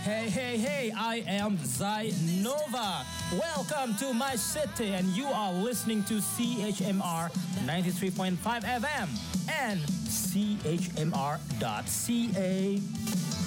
Hey, hey, hey, I am Zai Nova. Welcome to my city, and you are listening to CHMR 93.5 FM and CHMR.ca.